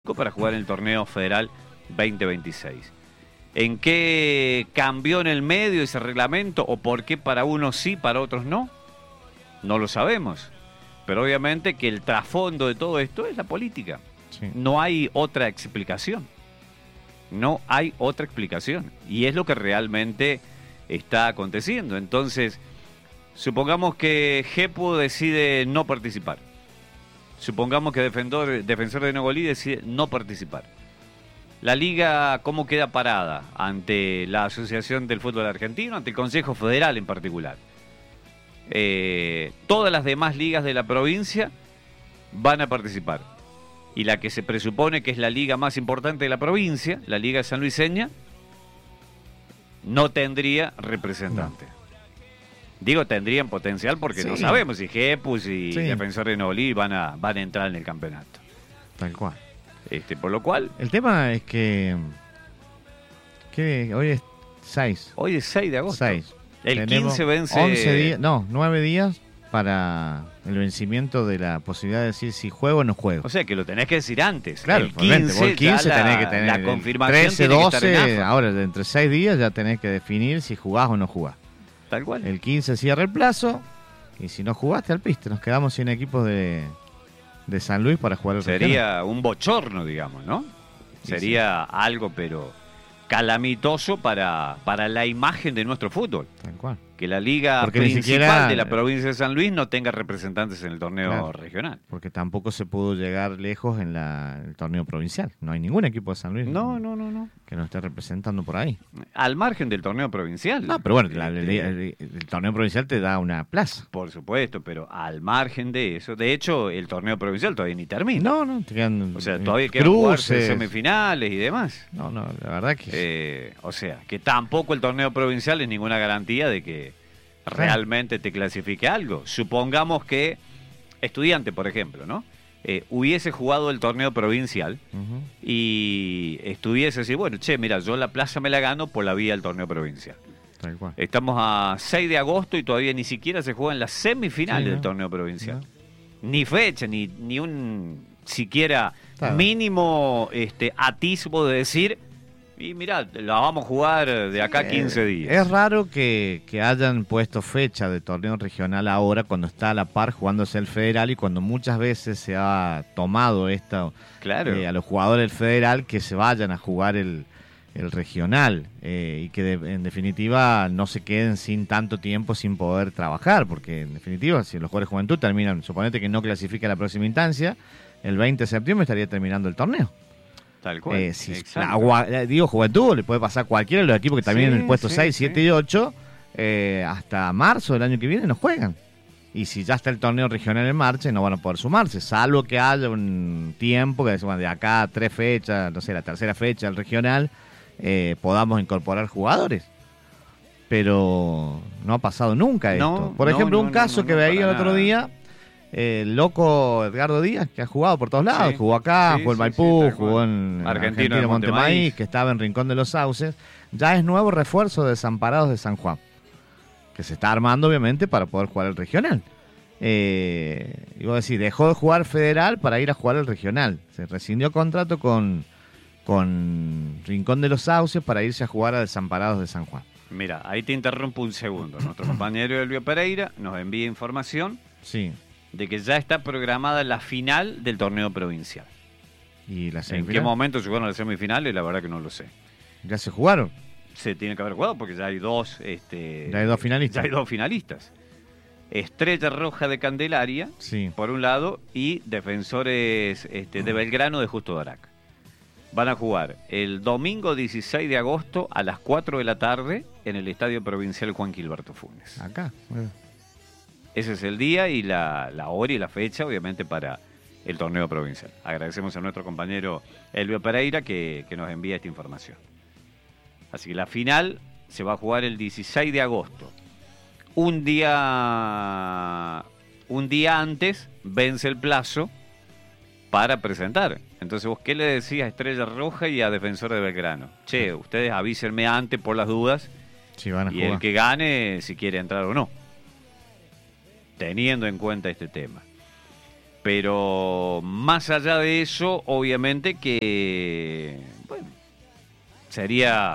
para jugar en el torneo federal 2026. ¿En qué cambió en el medio ese reglamento o por qué para unos sí, para otros no? No lo sabemos. Pero obviamente que el trasfondo de todo esto es la política. Sí. No hay otra explicación. No hay otra explicación. Y es lo que realmente está aconteciendo. Entonces, supongamos que Jepu decide no participar. Supongamos que Defensor de Nogolí decide no participar. La liga, ¿cómo queda parada ante la Asociación del Fútbol Argentino, ante el Consejo Federal en particular? Todas las demás ligas de la provincia van a participar. Y la que se presupone que es la liga más importante de la provincia, la Liga Sanluiseña, no tendría representante. No. Digo, tendrían potencial porque no sabemos si Jepus y Defensor de Nogolí van a entrar en el campeonato. Tal cual. Por lo cual... El tema es que hoy es 6. Hoy es 6 de agosto. 6. El Tenemos 15 vence... 11 días, no, 9 días para el vencimiento de la posibilidad de decir si juego o no juego. O sea, que lo tenés que decir antes. Claro, el 15 tenés que tener la confirmación 13, tiene 12, que estar en AFA. ahora entre 6 días ya tenés que definir si jugás o no jugás. Tal cual. El 15 cierra el plazo y si no jugaste al piste, nos quedamos sin equipos de San Luis para jugar el Sería regional. un bochorno, digamos, ¿no? Sería algo, pero calamitoso para la imagen de nuestro fútbol. Tal cual. Que la liga Porque principal de la provincia de San Luis no tenga representantes en el torneo regional. Porque tampoco se pudo llegar lejos en el torneo provincial. No hay ningún equipo de San Luis No. que nos esté representando por ahí. Al margen del torneo provincial. No, pero bueno, el torneo provincial te da una plaza. Por supuesto, pero al margen de eso. De hecho, el torneo provincial todavía ni termina. No, te quedan. O sea, todavía quedan jugarse semifinales y demás. No, la verdad que. O sea, que tampoco el torneo provincial es ninguna garantía de que realmente te clasifique algo. Supongamos que Estudiante, por ejemplo, ¿no? Hubiese jugado el torneo provincial y estuviese así, bueno, mira, yo la plaza me la gano por la vía del torneo provincial. Tal cual. Estamos a 6 de agosto y todavía ni siquiera se juegan las semifinales del torneo provincial. Ni fecha, ni un siquiera mínimo atisbo de decir, y mirá, la vamos a jugar de acá 15 días. Es raro que hayan puesto fecha de torneo regional ahora cuando está a la par jugándose el federal y cuando muchas veces se ha tomado esto a los jugadores del federal que se vayan a jugar el regional y que en definitiva no se queden sin tanto tiempo sin poder trabajar, porque en definitiva si los jugadores de juventud terminan, suponete que no clasifica a la próxima instancia, el 20 de septiembre estaría terminando el torneo. Tal cual. Digo juventud, le puede pasar a cualquiera de los equipos que también en el puesto 6, 7 y 8 hasta marzo del año que viene no juegan. Y si ya está el torneo regional en marcha, no van a poder sumarse, salvo que haya un tiempo que de acá a 3 fechas, no sé, la tercera fecha del regional, podamos incorporar jugadores. Pero no ha pasado nunca esto. Por ejemplo, un caso que veía el otro día, el loco Edgardo Díaz, que ha jugado por todos lados, jugó acá, jugó en Maipú, jugó en Argentina Montemaíz, que estaba en Rincón de los Sauces, ya es nuevo refuerzo de Desamparados de San Juan, que se está armando obviamente para poder jugar el regional. Y vos decís, dejó de jugar federal para ir a jugar el regional, se rescindió contrato con Rincón de los Sauces para irse a jugar a Desamparados de San Juan. Mira, ahí te interrumpo un segundo. Nuestro compañero Elvio Pereira nos envía información de que ya está programada la final del torneo provincial. ¿Y la semifinal? ¿En qué momento se jugaron las semifinales? La verdad que no lo sé. ¿Ya se jugaron? Se tiene que haber jugado porque ya hay dos... ya hay dos finalistas. Ya hay dos finalistas. Estrella Roja de Candelaria, por un lado, y Defensores de Belgrano de Justo Darac. Van a jugar el domingo 16 de agosto a las 4 de la tarde en el Estadio Provincial Juan Gilberto Funes. Acá. Ese es el día y la hora y la fecha, obviamente, para el torneo provincial. Agradecemos a nuestro compañero Elvio Pereira que nos envía esta información. Así que la final se va a jugar el 16 de agosto. Un día antes vence el plazo para presentar. Entonces, ¿vos qué le decís a Estrella Roja y a Defensor de Belgrano? Ustedes avísenme antes por las dudas van a y jugar. El que gane si quiere entrar o no. Teniendo en cuenta este tema. Pero más allá de eso, obviamente que, bueno, sería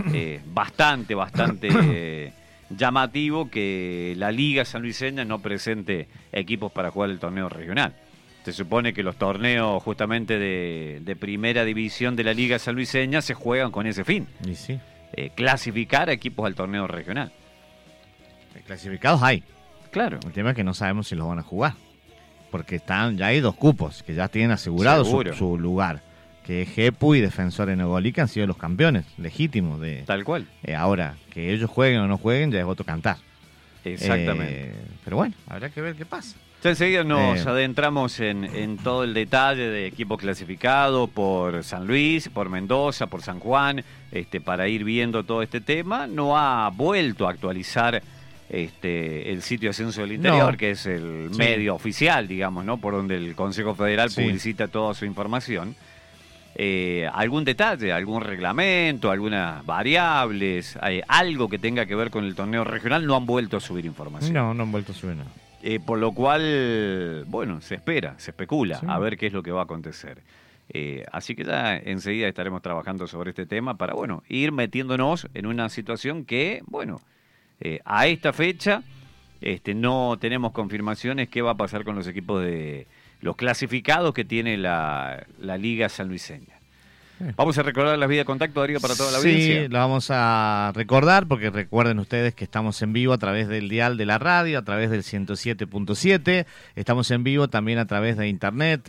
bastante llamativo que la Liga Sanluiseña no presente equipos para jugar el torneo regional. Se supone que los torneos justamente de primera división de la Liga Sanluiseña se juegan con ese fin. Y sí. Clasificar equipos al torneo regional. Clasificados hay. Claro. El tema es que no sabemos si los van a jugar. Porque ya hay 2 cupos que ya tienen asegurado su lugar. Que Jepu y Defensor en Ogolica han sido los campeones legítimos de. Tal cual. Ahora, que ellos jueguen o no jueguen ya es otro cantar. Exactamente. Pero bueno, habrá que ver qué pasa. Ya enseguida nos adentramos en todo el detalle de equipos clasificados por San Luis, por Mendoza, por San Juan, para ir viendo todo este tema. No ha vuelto a actualizar el sitio Ascenso del Interior, que es el medio oficial, digamos, ¿no? Por donde el Consejo Federal publicita toda su información. Algún detalle, algún reglamento, algunas variables, algo que tenga que ver con el torneo regional, no han vuelto a subir información. No han vuelto a subir nada. Por lo cual, bueno, se especula a ver qué es lo que va a acontecer. Así que ya enseguida estaremos trabajando sobre este tema para, bueno, ir metiéndonos en una situación que, bueno, a esta fecha no tenemos confirmaciones qué va a pasar con los equipos de los clasificados que tiene la Liga Sanluiseña. Vamos a recordar las vías de contacto, Darío, para toda la audiencia. Sí, lo vamos a recordar porque recuerden ustedes que estamos en vivo a través del dial de la radio, a través del 107.7. Estamos en vivo también a través de internet,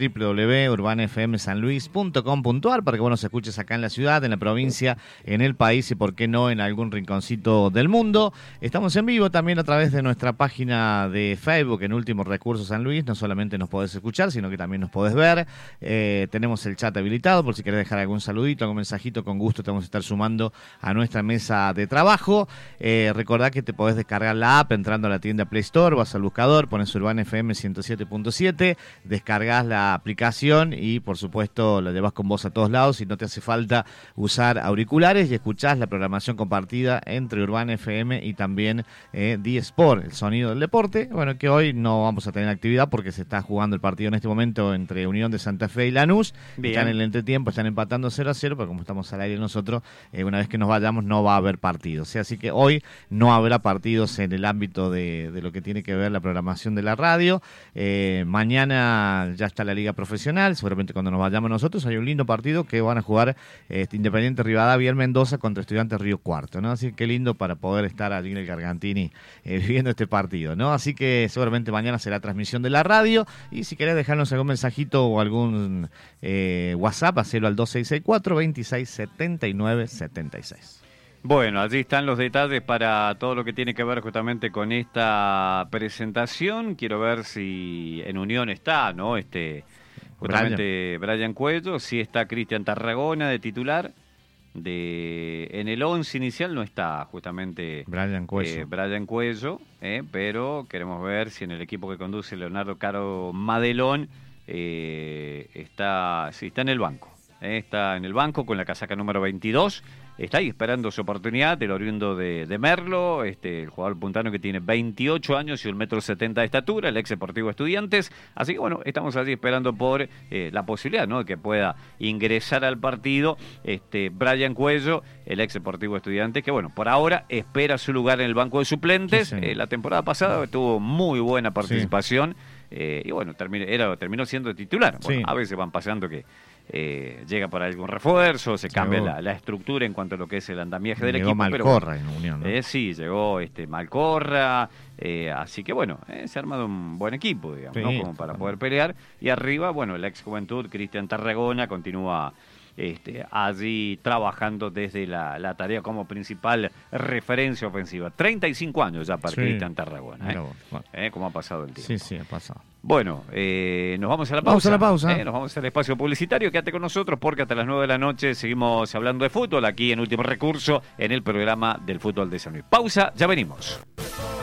www.urbanfmsanluis.com.ar, para que vos nos escuches acá en la ciudad, en la provincia, en el país y, por qué no, en algún rinconcito del mundo. Estamos en vivo también a través de nuestra página de Facebook, en Último Recurso San Luis. No solamente nos podés escuchar, sino que también nos podés ver. Tenemos el chat habilitado por si querés dejar algún saludito, algún mensajito, con gusto te vamos a estar sumando a nuestra mesa de trabajo. Recordá que te podés descargar la app entrando a la tienda Play Store, vas al buscador, pones Urbana FM 107.7, descargás la aplicación y por supuesto la llevas con vos a todos lados y no te hace falta usar auriculares y escuchás la programación compartida entre Urbana FM y también D-Sport, el sonido del deporte. Bueno, que hoy no vamos a tener actividad porque se está jugando el partido en este momento entre Unión de Santa Fe y Lanús. Bien. Están en el entretiempo, están empatando 0-0, pero como estamos al aire nosotros, una vez que nos vayamos no va a haber partidos. Así que hoy no habrá partidos en el ámbito de lo que tiene que ver la programación de la radio. Mañana ya está la Liga Profesional, seguramente cuando nos vayamos nosotros hay un lindo partido que van a jugar Independiente Rivadavia en Mendoza contra Estudiantes Río Cuarto, ¿no? Así que qué lindo para poder estar allí en el Gargantini viviendo este partido, ¿no? Así que seguramente mañana será transmisión de la radio y si querés dejarnos algún mensajito o algún WhatsApp, hacelo al 2664-2679-76. Bueno, allí están los detalles para todo lo que tiene que ver justamente con esta presentación. Quiero ver si en Unión está, ¿no? Justamente Brian Cuello, si está Cristian Tarragona de titular. En el 11 inicial no está justamente Brian Cuello, pero queremos ver si en el equipo que conduce Leonardo Caro Madelón está en el banco. Está en el banco con la casaca número 22. Está ahí esperando su oportunidad, el oriundo de Merlo, el jugador puntano que tiene 28 años y 1,70 m de estatura, el ex Deportivo Estudiantes. Así que bueno, estamos allí esperando por la posibilidad, ¿no?, de que pueda ingresar al partido Brian Cuello, el ex Deportivo Estudiantes, que bueno, por ahora espera su lugar en el banco de suplentes. Sí, la temporada pasada tuvo muy buena participación. Sí. Y bueno, terminó siendo titular. Bueno, sí. A veces van pasando que llega por algún refuerzo, se cambia la estructura en cuanto a lo que es el andamiaje del equipo. Malcorra en Unión, ¿no? Sí, llegó Malcorra, así que bueno, se ha armado un buen equipo, digamos, sí, ¿no?, como para poder pelear. Y arriba, bueno, la ex Juventud, Cristian Tarragona, continúa allí trabajando desde la tarea como principal referencia ofensiva. 35 años ya para Cristian Tarragona. ¿Cómo ha pasado el tiempo? Sí, ha pasado. Bueno, nos vamos a la pausa. Vamos a la pausa. Nos vamos al espacio publicitario. Quédate con nosotros porque hasta las 9 de la noche seguimos hablando de fútbol aquí en Último Recurso en el programa del fútbol de San Luis. Pausa, ya venimos.